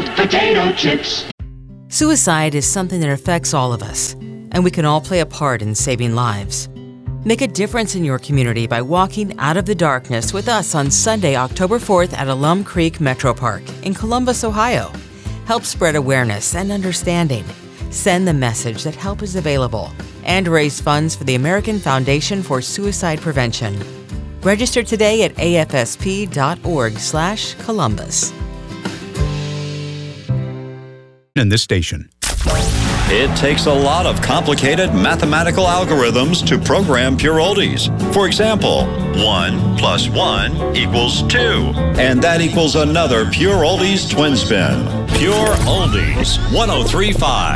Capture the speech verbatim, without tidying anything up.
Smoked potato chips. Suicide is something that affects all of us, and we can all play a part in saving lives. Make a difference in your community by walking out of the darkness with us on Sunday, October fourth at Alum Creek Metro Park in Columbus, Ohio. Help spread awareness and understanding. Send the message that help is available and raise funds for the American Foundation for Suicide Prevention. Register today at A F S P dot org slash Columbus. In this station. It takes a lot of complicated mathematical algorithms to program Pure Oldies. For example, one plus one equals two. And that equals another Pure Oldies twin spin. Pure Oldies, one oh three point five.